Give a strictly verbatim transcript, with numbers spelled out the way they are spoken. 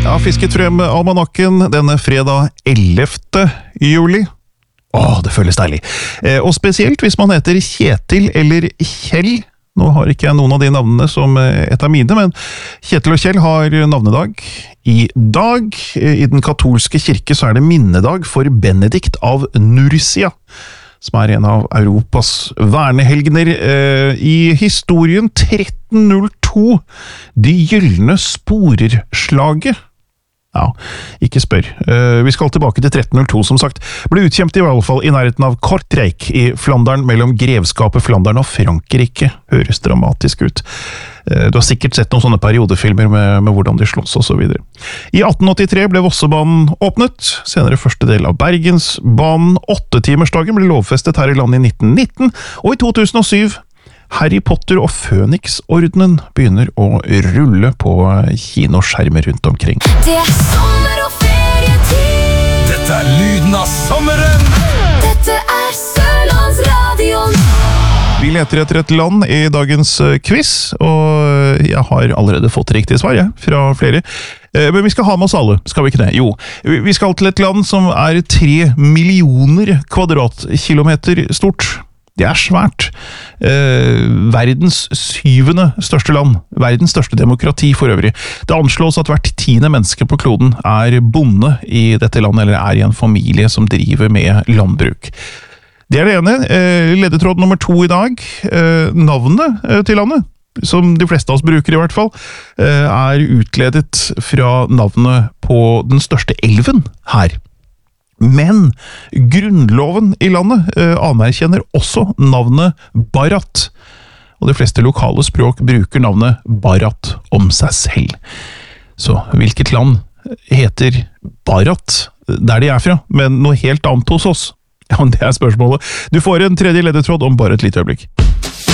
Jeg har fisket frem almanakken denne fredag ellevte juli. Åh, det føles deilig. Eh, og spesielt hvis man heter Kjetil eller Kjell. Nå har ikke jeg noen av de navnene som et av mine, men Kjetil og Kjell har navnedag i dag. I den katolske kirke så er det minnedag for Benedikt av Nursia, som er en av Europas vernehelgener. Eh, I historien tretten null to, De gyllene sporerslaget. Ja, ikke spør. Uh, vi skal tilbake til tretten null to, som sagt. Ble utkjempet i hvert fall i nærheten av Kortrijk i Flandern, mellom grevskapet Flandern og Frankrike. Høres dramatisk ut. Uh, du har sikkert sett noen sånne periodefilmer med, med hvordan de slåss og så videre. I atten åttitre ble Vossebanen åpnet, senere første del av Bergensbanen. Åttetimersdagen ble lovfestet her i landet i nitten nitten, og i to tusen og syv Harry Potter og Fønix-ordenen begynner å rulle på kinoskjermer rundt omkring. Det er sommer og ferietid. Dette er lyden av sommeren. Dette er Sørlandsradion. Vi leter etter et land i dagens quiz, og jeg har allerede fått riktig svar, jeg, fra flere. Men vi skal ha med oss alle, skal vi ikke det? Jo, vi skal til et land som er tre millioner kvadratkilometer stort. Det er svært. Eh, verdens syvende største land. Verdens største demokrati for øvrig. Det anslås at hvert tiende menneske på kloden er bonde i dette landet, eller er i en familie som driver med landbruk. Det er det ene. Eh, ledetråd nummer to i dag. Eh, navnet eh, til landet, som de fleste av oss bruker i hvert fall, eh, er utledet fra navnet på den største elven her. Men grunnloven i landet eh, anerkjenner også navnet Bharat, og de fleste lokale språk bruker navnet Bharat om seg selv. Så hvilket land heter Bharat der de er fra, men noe helt annet hos oss? Ja, det er spørsmålet. Du får en tredje ledetråd om bare et lite øyeblikk.